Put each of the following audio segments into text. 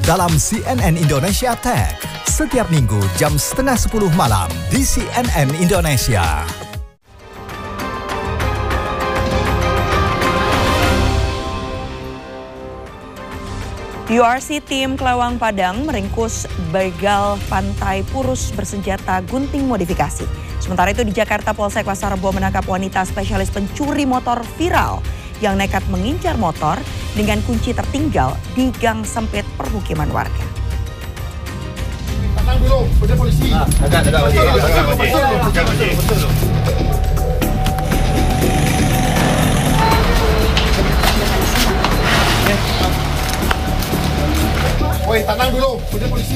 dalam CNN Indonesia Tech setiap minggu jam 9:30 malam di CNN Indonesia. URC tim Klewang Padang meringkus begal pantai Purus bersenjata gunting modifikasi. Sementara itu di Jakarta, Polsek Pasar Rebo menangkap wanita spesialis pencuri motor viral yang nekat mengincar motor dengan kunci tertinggal di gang sempit permukiman warga. Tenang dulu, udah polisi. Woi, tenang dulu, udah polisi.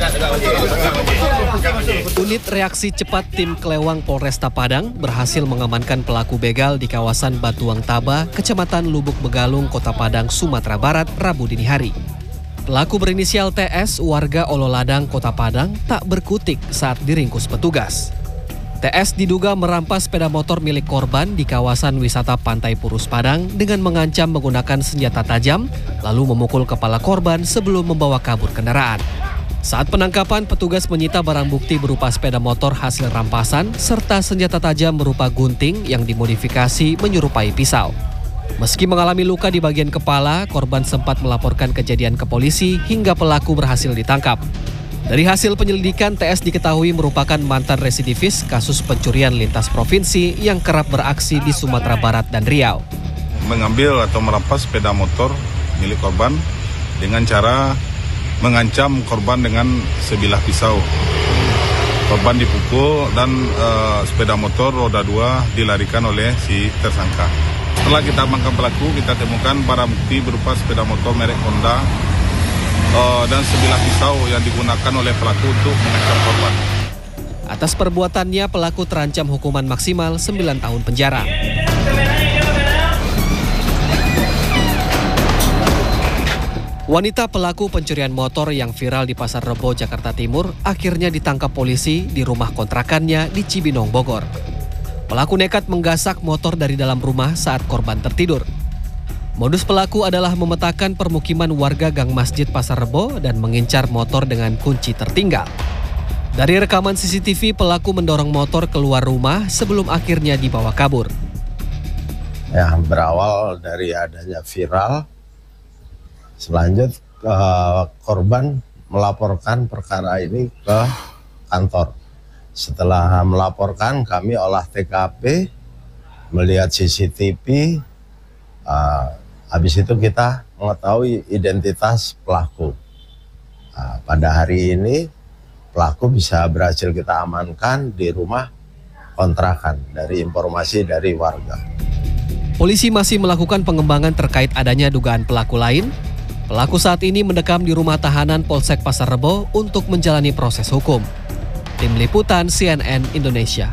Unit reaksi cepat tim Klewang Polresta Padang berhasil mengamankan pelaku begal di kawasan Batuang Taba, Kecamatan Lubuk Begalung, Kota Padang, Sumatera Barat, Rabu dini hari. Pelaku berinisial TS, warga Ololadang, Kota Padang, tak berkutik saat diringkus petugas. TS diduga merampas sepeda motor milik korban di kawasan wisata Pantai Purus Padang dengan mengancam menggunakan senjata tajam, lalu memukul kepala korban sebelum membawa kabur kendaraan. Saat penangkapan, petugas menyita barang bukti berupa sepeda motor hasil rampasan serta senjata tajam berupa gunting yang dimodifikasi menyerupai pisau. Meski mengalami luka di bagian kepala, korban sempat melaporkan kejadian ke polisi hingga pelaku berhasil ditangkap. Dari hasil penyelidikan, TS diketahui merupakan mantan residivis kasus pencurian lintas provinsi yang kerap beraksi di Sumatera Barat dan Riau. Mengambil atau merampas sepeda motor milik korban dengan cara mengancam korban dengan sebilah pisau. Korban dipukul dan sepeda motor roda 2 dilarikan oleh si tersangka. Setelah kita amankan pelaku, kita temukan barang bukti berupa sepeda motor merek Honda dan sebilah pisau yang digunakan oleh pelaku untuk mengancam korban. Atas perbuatannya, pelaku terancam hukuman maksimal 9 tahun penjara. Wanita pelaku pencurian motor yang viral di Pasar Rebo, Jakarta Timur, akhirnya ditangkap polisi di rumah kontrakannya di Cibinong, Bogor. Pelaku nekat menggasak motor dari dalam rumah saat korban tertidur. Modus pelaku adalah memetakan permukiman warga Gang Masjid Pasar Rebo dan mengincar motor dengan kunci tertinggal. Dari rekaman CCTV, pelaku mendorong motor keluar rumah sebelum akhirnya dibawa kabur. Ya, berawal dari adanya viral, selanjutnya korban melaporkan perkara ini ke kantor. Setelah melaporkan, kami olah TKP, melihat CCTV, habis itu kita mengetahui identitas pelaku. Pada hari ini pelaku bisa berhasil kita amankan di rumah kontrakan dari informasi dari warga. Polisi masih melakukan pengembangan terkait adanya dugaan pelaku lain. Pelaku saat ini mendekam di rumah tahanan Polsek Pasar Rebo untuk menjalani proses hukum. Tim Liputan CNN Indonesia.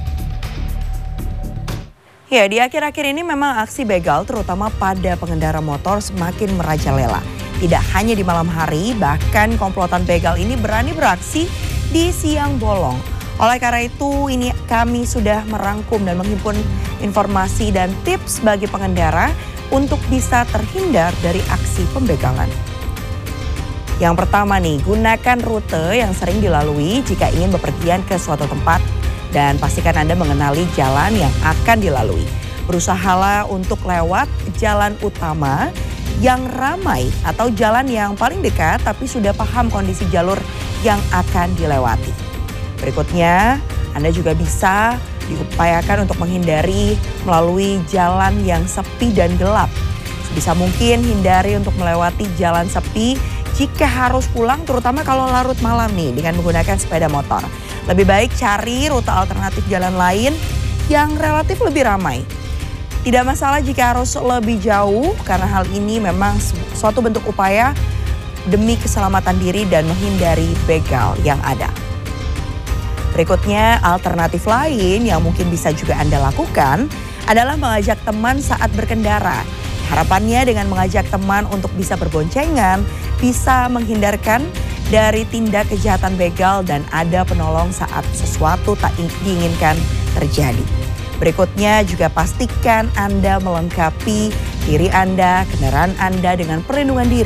Ya, di akhir-akhir ini memang aksi begal terutama pada pengendara motor semakin merajalela. Tidak hanya di malam hari, bahkan komplotan begal ini berani beraksi di siang bolong. Oleh karena itu, ini kami sudah merangkum dan menghimpun informasi dan tips bagi pengendara untuk bisa terhindar dari aksi pembegalan. Yang pertama nih, gunakan rute yang sering dilalui jika ingin bepergian ke suatu tempat. Dan pastikan Anda mengenali jalan yang akan dilalui. Berusahalah untuk lewat jalan utama yang ramai atau jalan yang paling dekat tapi sudah paham kondisi jalur yang akan dilewati. Berikutnya, Anda juga bisa diupayakan untuk menghindari melalui jalan yang sepi dan gelap. Sebisa mungkin hindari untuk melewati jalan sepi jika harus pulang, terutama kalau larut malam nih dengan menggunakan sepeda motor. Lebih baik cari rute alternatif jalan lain yang relatif lebih ramai. Tidak masalah jika harus lebih jauh karena hal ini memang suatu bentuk upaya demi keselamatan diri dan menghindari begal yang ada. Berikutnya, alternatif lain yang mungkin bisa juga Anda lakukan adalah mengajak teman saat berkendara. Harapannya dengan mengajak teman untuk bisa berboncengan, bisa menghindarkan dari tindak kejahatan begal dan ada penolong saat sesuatu tak diinginkan terjadi. Berikutnya juga pastikan Anda melengkapi diri Anda, kendaraan Anda dengan perlindungan diri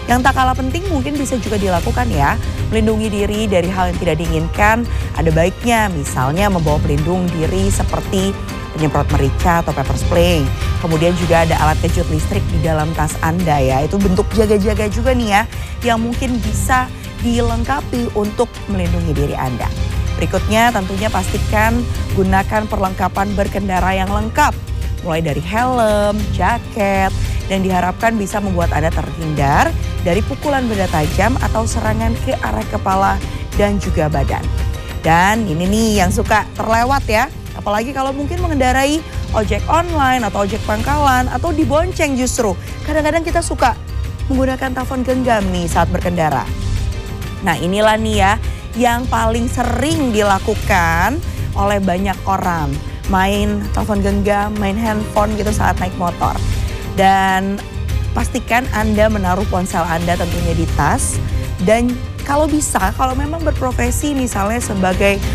Yang tak kalah penting mungkin bisa juga dilakukan ya, melindungi diri dari hal yang tidak diinginkan. Ada baiknya misalnya membawa pelindung diri seperti penyemprot merica atau pepper spray. Kemudian juga ada alat kejut listrik di dalam tas Anda ya. Itu bentuk jaga-jaga juga nih ya, yang mungkin bisa dilengkapi untuk melindungi diri Anda. Berikutnya tentunya pastikan gunakan perlengkapan berkendara yang lengkap. Mulai dari helm, jaket, dan diharapkan bisa membuat Anda terhindar dari pukulan benda tajam atau serangan ke arah kepala dan juga badan. Dan ini nih yang suka terlewat ya, apalagi kalau mungkin mengendarai ojek online atau ojek pangkalan atau dibonceng justru. Kadang-kadang kita suka menggunakan telepon genggam nih saat berkendara. Nah inilah nih ya yang paling sering dilakukan oleh banyak orang. Main telepon genggam, main handphone gitu saat naik motor. Dan pastikan Anda menaruh ponsel Anda tentunya di tas. Dan kalau bisa, kalau memang berprofesi misalnya sebagai